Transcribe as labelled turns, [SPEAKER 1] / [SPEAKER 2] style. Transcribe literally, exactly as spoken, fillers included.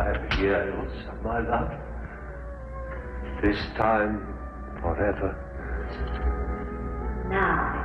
[SPEAKER 1] five years of my love. This time, forever.
[SPEAKER 2] Now